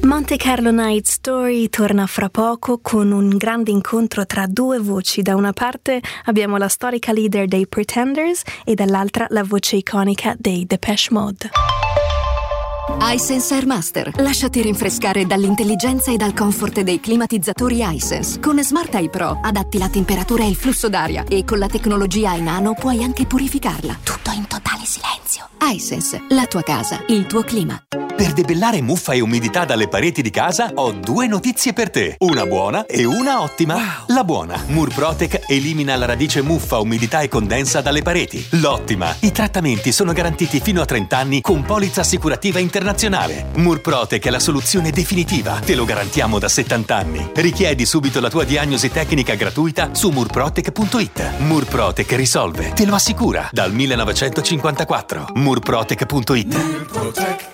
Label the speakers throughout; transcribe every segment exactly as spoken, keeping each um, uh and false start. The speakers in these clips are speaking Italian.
Speaker 1: Monte Carlo Night Story torna fra poco con un grande incontro tra due voci. Da una parte abbiamo la storica leader dei Pretenders e dall'altra la voce iconica dei Depeche Mode.
Speaker 2: iSense Airmaster. Lasciati rinfrescare dall'intelligenza e dal comfort dei climatizzatori iSense. Con Smart Eye Pro adatti la temperatura e il flusso d'aria e con la tecnologia iNano puoi anche purificarla. Tutto in totale silenzio. iSense, la tua casa, il tuo clima.
Speaker 3: Per debellare muffa e umidità dalle pareti di casa ho due notizie per te. Una buona e una ottima. Wow. La buona: Murprotec elimina la radice muffa, umidità e condensa dalle pareti. L'ottima: i trattamenti sono garantiti fino a trenta anni con polizza assicurativa internazionale. Murprotec è la soluzione definitiva. Te lo garantiamo da settanta anni. Richiedi subito la tua diagnosi tecnica gratuita su murprotec punto it. Murprotec risolve, te lo assicura, dal millenovecentocinquantaquattro. murprotec punto it. Murprotec.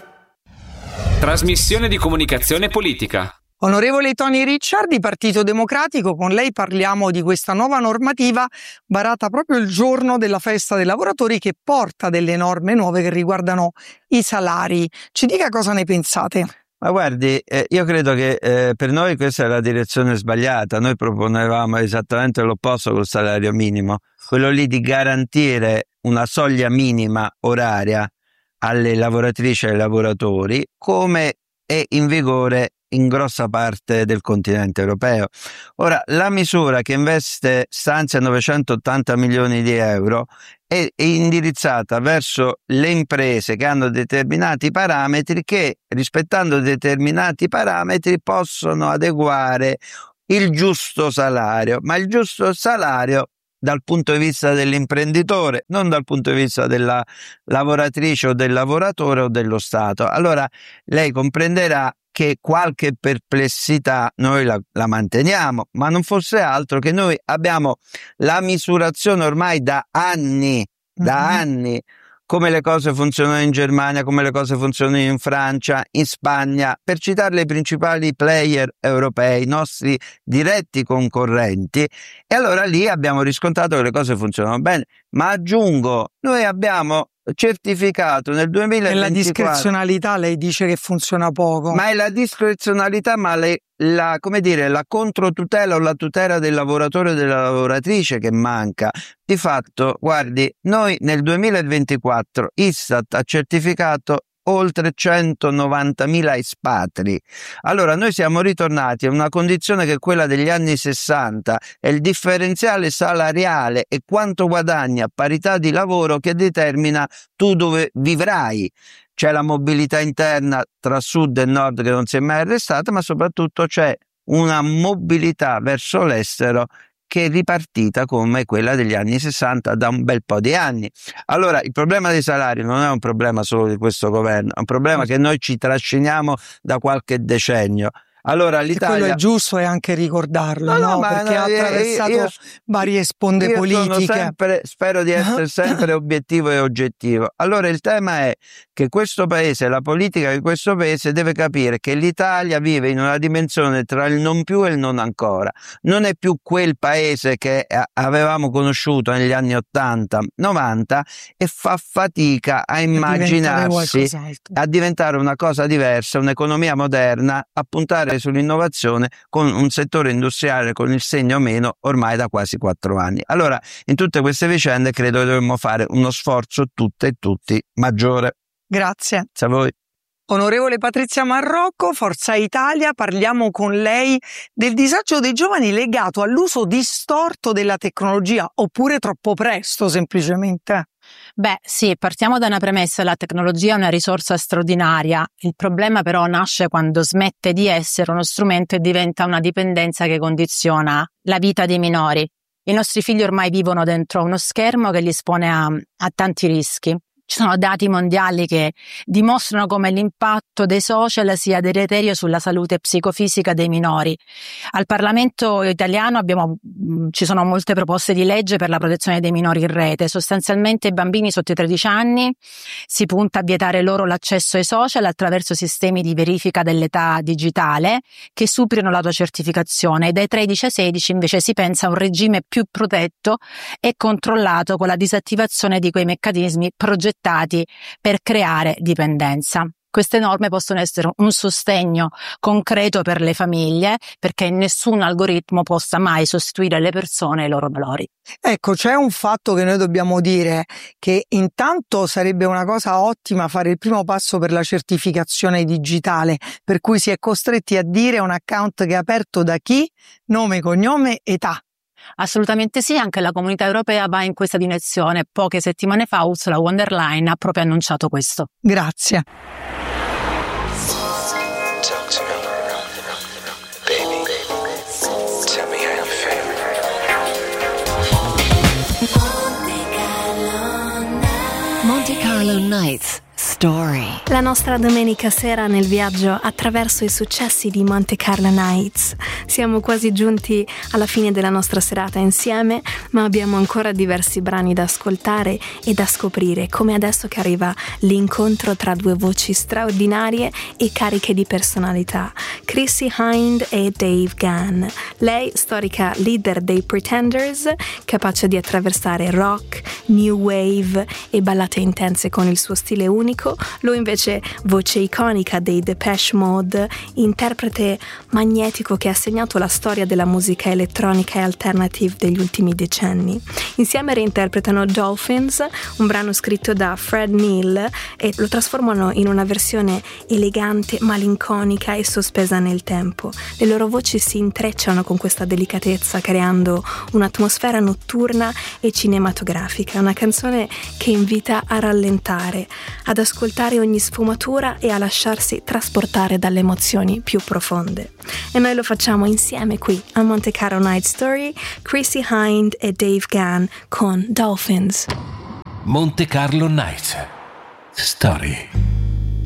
Speaker 4: Trasmissione di comunicazione politica.
Speaker 5: Onorevole Tony Ricciardi, Partito Democratico, con lei parliamo di questa nuova normativa varata proprio il giorno della festa dei lavoratori, che porta delle norme nuove che riguardano i salari. Ci dica cosa ne pensate.
Speaker 6: Ma guardi, eh, io credo che eh, per noi questa è la direzione sbagliata. Noi proponevamo esattamente l'opposto col salario minimo, quello lì di garantire una soglia minima oraria alle lavoratrici e ai lavoratori, come è in vigore in grossa parte del continente europeo. Ora, la misura che investe stanzia novecentottanta milioni di euro è indirizzata verso le imprese che hanno determinati parametri, che rispettando determinati parametri possono adeguare il giusto salario, ma il giusto salario dal punto di vista dell'imprenditore, non dal punto di vista della lavoratrice o del lavoratore o dello Stato. Allora lei comprenderà che qualche perplessità noi la, la manteniamo, ma non fosse altro che noi abbiamo la misurazione ormai da anni, da mm-hmm. anni, come le cose funzionano in Germania, come le cose funzionano in Francia, in Spagna, per citare i principali player europei, i nostri diretti concorrenti, e allora lì abbiamo riscontrato che le cose funzionano bene. Ma aggiungo, noi abbiamo certificato nel duemilaventiquattro.
Speaker 5: Nella discrezionalità lei dice che funziona poco.
Speaker 6: Ma è la discrezionalità, ma le, la, come dire, la controtutela o la tutela del lavoratore e della lavoratrice che manca. Di fatto, guardi, noi nel duemilaventiquattro Istat ha certificato oltre centonovantamila espatri. Allora noi siamo ritornati a una condizione che è quella degli anni sessanta, è il differenziale salariale e quanto guadagni a parità di lavoro che determina tu dove vivrai. C'è la mobilità interna tra sud e nord che non si è mai arrestata, ma soprattutto c'è una mobilità verso l'estero che è ripartita come quella degli anni sessanta da un bel po' di anni. Allora, il problema dei salari non è un problema solo di questo governo, è un problema che noi ci trasciniamo da qualche decennio. Allora l'Italia...
Speaker 5: E quello è giusto, è anche ricordarlo, no? no?
Speaker 6: no
Speaker 5: Perché
Speaker 6: no,
Speaker 5: ha attraversato io, varie sponde
Speaker 6: io
Speaker 5: politiche.
Speaker 6: Sono sempre, spero di essere sempre obiettivo e oggettivo. Allora il tema è che questo paese, la politica di questo paese deve capire che l'Italia vive in una dimensione tra il non più e il non ancora. Non è più quel paese che avevamo conosciuto negli anni ottanta novanta e fa fatica a immaginarsi a diventare una cosa diversa, un'economia moderna, a puntare sull'innovazione, con un settore industriale con il segno meno ormai da quasi quattro anni. Allora, in tutte queste vicende credo che dovremmo fare uno sforzo tutte e tutti maggiore.
Speaker 5: Grazie.
Speaker 6: Grazie a voi.
Speaker 5: Onorevole Patrizia Marrocco, Forza Italia, parliamo con lei del disagio dei giovani legato all'uso distorto della tecnologia, oppure troppo presto semplicemente.
Speaker 7: Beh sì, partiamo da una premessa: la tecnologia è una risorsa straordinaria, il problema però nasce quando smette di essere uno strumento e diventa una dipendenza che condiziona la vita dei minori. I nostri figli ormai vivono dentro uno schermo che li espone a, a tanti rischi. Ci sono dati mondiali che dimostrano come l'impatto dei social sia deleterio sulla salute psicofisica dei minori. Al Parlamento italiano abbiamo, ci sono molte proposte di legge per la protezione dei minori in rete. Sostanzialmente i bambini sotto i tredici anni si punta a vietare loro l'accesso ai social attraverso sistemi di verifica dell'età digitale che superino la tua certificazione, e dai tredici ai sedici invece si pensa a un regime più protetto e controllato, con la disattivazione di quei meccanismi progettati per creare dipendenza. Queste norme possono essere un sostegno concreto per le famiglie, perché nessun algoritmo possa mai sostituire le persone e i loro valori.
Speaker 5: Ecco, c'è un fatto che noi dobbiamo dire, che intanto sarebbe una cosa ottima fare il primo passo per la certificazione digitale, per cui si è costretti a dire un account che è aperto da chi, nome, cognome, età.
Speaker 7: Assolutamente sì, anche la Comunità Europea va in questa direzione. Poche settimane fa Ursula von der Leyen ha proprio annunciato questo.
Speaker 5: Grazie.
Speaker 2: Monte Carlo Nights Story.
Speaker 1: La nostra domenica sera nel viaggio attraverso i successi di Monte Carlo Nights. Siamo quasi giunti alla fine della nostra serata insieme, ma abbiamo ancora diversi brani da ascoltare e da scoprire, come adesso che arriva l'incontro tra due voci straordinarie e cariche di personalità, Chrissie Hynde e Dave Gahan. Lei, storica leader dei Pretenders, capace di attraversare rock, new wave e ballate intense con il suo stile unico. Lui invece voce iconica dei Depeche Mode, interprete magnetico che ha segnato la storia della musica elettronica e alternative degli ultimi decenni. Insieme reinterpretano Dolphins, un brano scritto da Fred Neil, e lo trasformano in una versione elegante, malinconica e sospesa nel tempo. Le loro voci si intrecciano con questa delicatezza, creando un'atmosfera notturna e cinematografica. Una canzone che invita a rallentare, ad ascoltare ogni sfumatura e a lasciarsi trasportare dalle emozioni più profonde. E noi lo facciamo insieme qui a Monte Carlo Night Story, Chrissie Hynde e Dave Gahan con Dolphins.
Speaker 8: Monte Carlo Night Story.